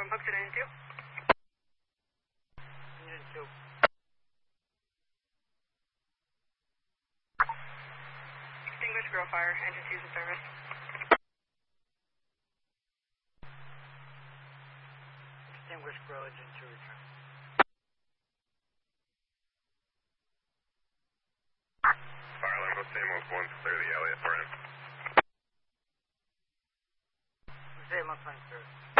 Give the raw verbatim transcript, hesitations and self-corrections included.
Book to engine two. Engine two. Extinguish grill fire. Engine two's in service. Extinguish grill, engine two return. Fire Limbo Stamos one, clear the Elliott for him. Stamos one, sir.